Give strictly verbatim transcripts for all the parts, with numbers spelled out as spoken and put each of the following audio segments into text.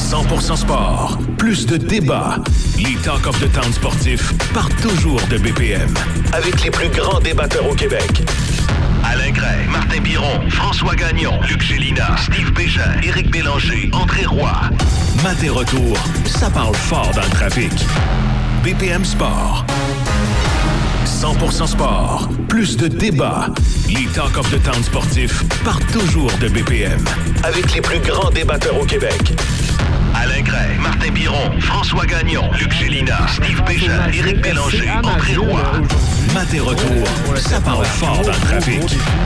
cent pour cent sport. Plus de débats. Les Talk of the Town sportifs partent toujours de B P M. Avec les plus grands débatteurs au Québec. Alain Gray, Martin Biron, François Gagnon, Luc Gélina, Steve Bégin, Éric Bélanger, André Roy. Maté retour, ça parle fort dans le trafic. B P M Sport. cent pour cent sport. Plus de débats. Les Talk of the Town sportifs partent toujours de B P M. Avec les plus grands débatteurs au Québec. Alain Gray, Martin Biron, François Gagnon, Luc Gélina, Steve Bégin, Éric Bélanger, André Roy. Maté retour, ça parle fort dans le trafic.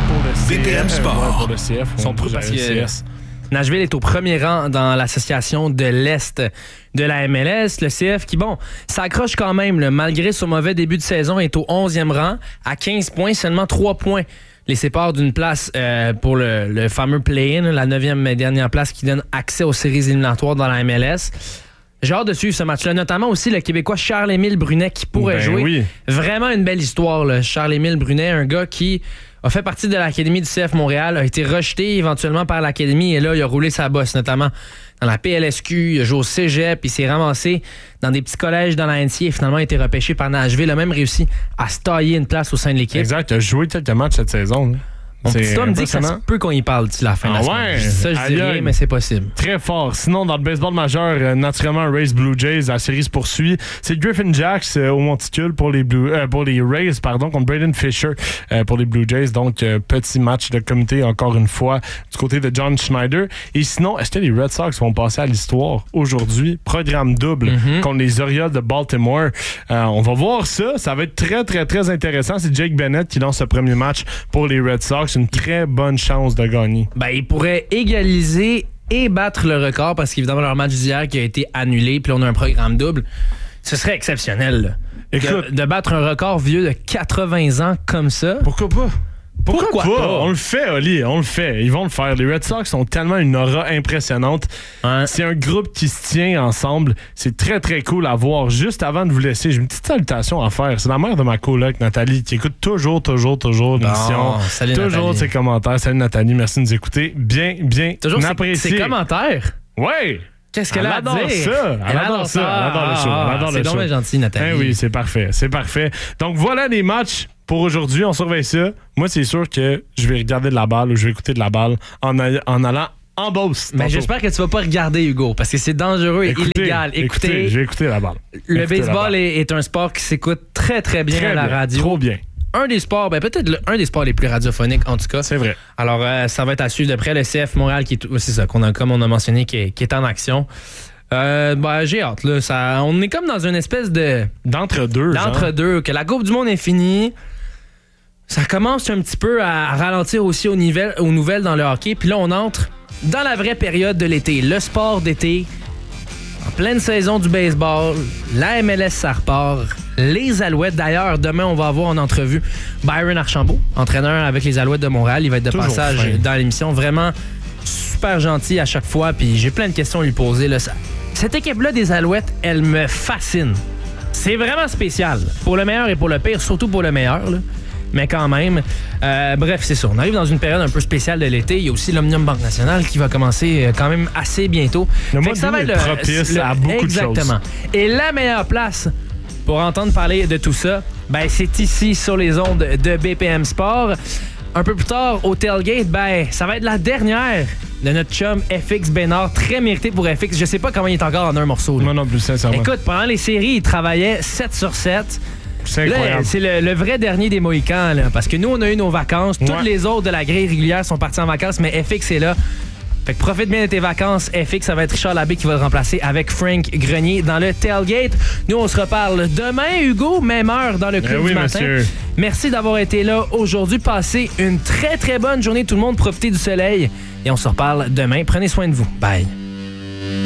B P M Sport. Pour le C F, Son pro parce que Nashville est au premier rang dans l'association de l'Est de la M L S. Le C F qui, bon, s'accroche quand même, là, malgré son mauvais début de saison, est au onzième rang, à quinze points, seulement trois points les séparent d'une place euh, pour le, le fameux play-in, la neuvième et dernière place qui donne accès aux séries éliminatoires dans la M L S. J'ai hâte de suivre ce match-là, notamment aussi le Québécois Charles-Émile Brunet qui pourrait ben jouer. Oui. Vraiment une belle histoire, là. Charles-Émile Brunet, un gars qui a fait partie de l'Académie du C F Montréal, a été rejeté éventuellement par l'Académie et là, il a roulé sa bosse, notamment dans la P L S Q, il a joué au cégep, il s'est ramassé dans des petits collèges dans la N C A A et finalement a été repêché par Nashville. Il a même réussi à se tailler une place au sein de l'équipe. Exact, il a joué quelques matchs cette saison. Là. Mon petit toi me dit que ça se peut qu'on y parle d'ici la fin de la ah semaine. Ouais. Ça, je dis rien, mais c'est possible. Très fort. Sinon, dans le baseball majeur, euh, naturellement, Rays Blue Jays, la série se poursuit. C'est Griffin Jacks euh, au monticule pour les, Blue, euh, pour les Rays, pardon, contre Braden Fisher euh, pour les Blue Jays. Donc, euh, petit match de comité, encore une fois, du côté de John Schneider. Et sinon, est-ce que les Red Sox vont passer à l'histoire aujourd'hui? Programme double mm-hmm. contre les Orioles de Baltimore. Euh, on va voir ça. Ça va être très, très, très intéressant. C'est Jake Bennett qui lance ce premier match pour les Red Sox. Une très bonne chance de gagner. Ben, il pourrait égaliser et battre le record parce qu'évidemment, leur match d'hier qui a été annulé, puis on a un programme double. Ce serait exceptionnel. Là. Écoute, de, de battre un record vieux de quatre-vingts ans comme ça. Pourquoi pas? Pourquoi, Pourquoi pas? pas? On le fait, Oli, on le fait. Ils vont le faire. Les Red Sox ont tellement une aura impressionnante. Hein? C'est un groupe qui se tient ensemble. C'est très, très cool à voir. Juste avant de vous laisser, j'ai une petite salutation à faire. C'est la mère de ma coloc, Nathalie, qui écoute toujours, toujours, toujours l'émission. Oh, salut, toujours Nathalie. ses commentaires. Salut, Nathalie. Merci de nous écouter. Bien, bien toujours apprécié. Ses commentaires? Oui! Qu'est-ce qu'elle elle a adore à dire? ça. Elle, elle adore ça. Elle adore le show. Elle adore c'est le show. donc bien gentil, Nathalie. Eh oui, c'est parfait. C'est parfait. Donc, voilà les matchs pour aujourd'hui. On surveille ça. Moi, c'est sûr que je vais regarder de la balle ou je vais écouter de la balle en, a- en allant en Beauce. Mais j'espère que tu vas pas regarder, Hugo, parce que c'est dangereux et écoutez, illégal. Écoutez, écoutez, je vais écouter la balle. Le Écoutez baseball est, est un sport qui s'écoute très, très bien très à la bien, radio. Trop bien. Un des sports, ben peut-être le, un des sports les plus radiophoniques, en tout cas. C'est vrai. Alors, euh, ça va être à suivre de près. Le C F Montréal, qui est, c'est ça, qu'on a, comme on a mentionné, qui est, qui est en action. Euh, ben, j'ai hâte, là. Ça, on est comme dans une espèce de... D'entre-deux, D'entre-deux, genre. Que la Coupe du Monde est finie. Ça commence un petit peu à ralentir aussi aux, nivel, aux nouvelles dans le hockey. Puis là, on entre dans la vraie période de l'été. Le sport d'été. En pleine saison du baseball. La M L S, ça repart. Les Alouettes. D'ailleurs, demain, on va avoir en entrevue Byron Archambault, entraîneur avec les Alouettes de Montréal. Il va être de Toujours passage fin. dans l'émission. Vraiment super gentil à chaque fois. Puis j'ai plein de questions à lui poser. Là. Ça, cette équipe-là des Alouettes, elle me fascine. C'est vraiment spécial. Pour le meilleur et pour le pire, surtout pour le meilleur, là. Mais quand même, euh, bref, c'est ça. On arrive dans une période un peu spéciale de l'été. Il y a aussi l'Omnium Banque Nationale qui va commencer quand même assez bientôt. Le mois d'août est propice à beaucoup de choses. Exactement. Et la meilleure place pour entendre parler de tout ça, ben, c'est ici, sur les ondes de B P M Sport. Un peu plus tard, au Tailgate, ben, ça va être la dernière de notre chum F X Bénard. Très mérité pour F X. Je sais pas comment il est encore en un morceau. Là. Moi non plus, sincèrement. Écoute, pendant les séries, il travaillait sept sur sept. C'est là, incroyable. c'est le, le vrai dernier des Mohicans, là, parce que nous, on a eu nos vacances. Toutes ouais. les autres de la grille régulière sont partis en vacances, mais F X est là. Fait que profite bien de tes vacances. F X, ça va être Richard Labbé qui va le remplacer avec Frank Grenier dans le Tailgate. Nous, on se reparle demain, Hugo, même heure dans le club ben oui, du matin. Monsieur. Merci d'avoir été là aujourd'hui. Passez une très, très bonne journée, tout le monde. Profitez du soleil. Et on se reparle demain. Prenez soin de vous. Bye.